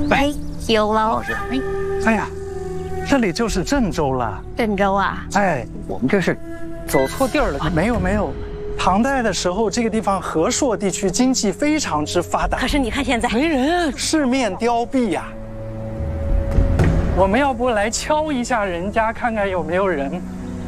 哎，有了。 老师， 哎呀，这里就是郑州了。 郑州啊？ 哎， 我们这是走错地儿了。 没有没有，唐代的时候这个地方和硕地区经济非常之发达。 可是你看现在没人啊，四面凋敝呀。我们要不来敲一下人家，看看有没有人？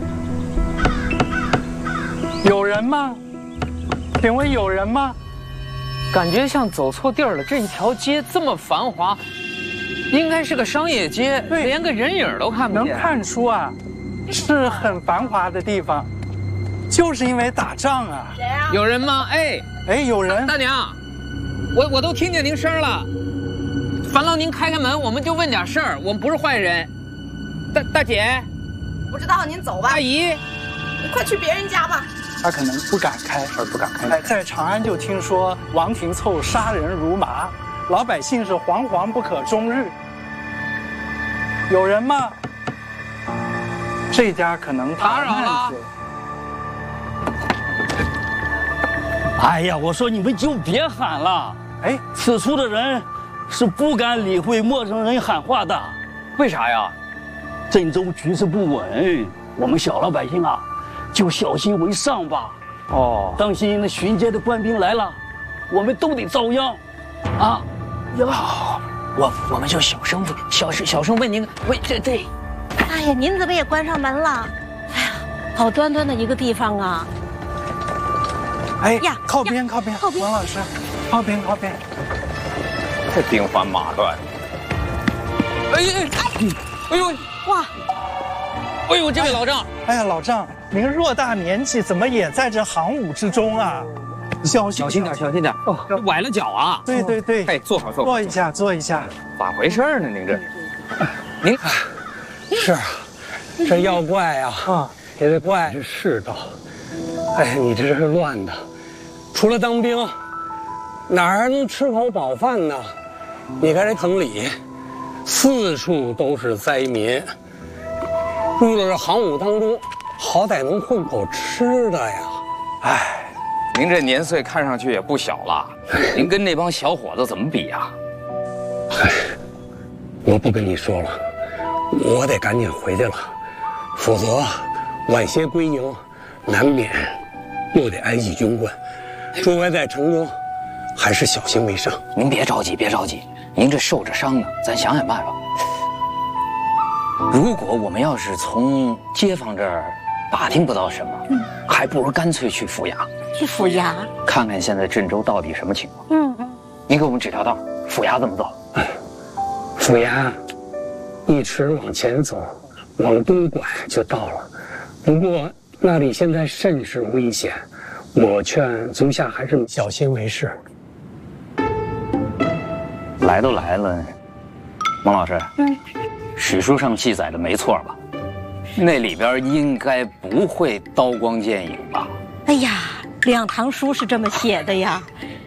有人吗？请问有人吗？ 感觉像走错地儿了。这一条街这么繁华，应该是个商业街， 对， 连个人影都看不见。 能看出啊，是很繁华的地方，就是因为打仗啊。 谁啊？ 有人吗？哎， 有人。 大娘，我都听见您声了。烦劳您开开门，我们就问点事儿，我们不是坏人。大姐， 不知道您走吧。 阿姨， 你快去别人家吧。 他可能不敢开，在长安就听说王廷凑杀人如麻，老百姓是惶惶不可终日。有人吗？这家可能打扰了。 哎呀，我说你们就别喊了。 哎， 此处的人是不敢理会陌生人喊话的。 为啥呀？ 郑州局势不稳，我们小老百姓啊，就小心为上吧。 哦， 当心那巡街的官兵来了，我们都得遭殃。啊， 好，我们就小声问您，对。 哎呀，您怎么也关上门了？哎呀，好端端的一个地方啊！ 哎呀， 靠边，王老师，靠边。 这兵荒马乱。哎呦， 哇！ 哎呦，这位老丈， 哎呀，老丈，您偌大年纪，怎么也在这行伍之中啊？小心点。 哦，崴了脚啊！ 对。 哎，坐好。 坐一下。 咋回事呢？您这，您是啊，这要怪呀，也得怪这世道。哎，你这是乱的，除了当兵，哪儿还能吃口饱饭呢？你看这城里，四处都是灾民，入了这行伍当中，好歹能混口吃的呀。 哎，您这年岁看上去也不小了，您跟那帮小伙子怎么比呀？ 哎，我不跟你说了，我得赶紧回去了，否则晚些归营，难免又得挨记军棍。诸位在城中，还是小心为上。 您别着急，您这受着伤呢，咱想办法。如果我们要是从街坊这儿打听不到什么，还不如干脆去府衙。 去府衙看看现在郑州到底什么情况。您给我们指条道，府衙怎么走？ 府衙一直往前走，往东拐就到了。不过那里现在甚是危险，我劝足下还是小心为是。 来都来了，孟老师，史书上记载的没错吧？那里边应该不会刀光剑影吧？ 哎呀，两堂书是这么写的呀。